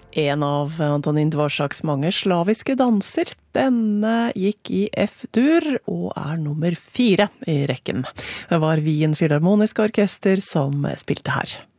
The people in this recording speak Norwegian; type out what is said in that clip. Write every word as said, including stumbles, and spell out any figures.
En av Antonín Dvoraks mange slaviske danser. Denne gikk i F-dur og er nummer fire i rekken. Det var Wien Filharmoniske Orkester som spilte her.